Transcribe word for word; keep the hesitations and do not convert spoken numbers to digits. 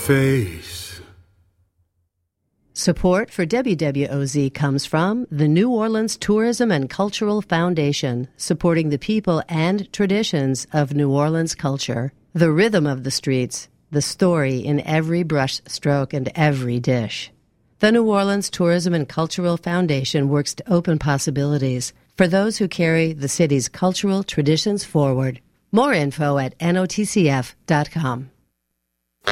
face. Support for W W O Z comes from the New Orleans Tourism and Cultural Foundation, supporting the people and traditions of New Orleans culture, the rhythm of the streets, the story in every brush stroke and every dish. The New Orleans Tourism and Cultural Foundation works to open possibilities for those who carry the city's cultural traditions forward. More info at N O T C F dot com.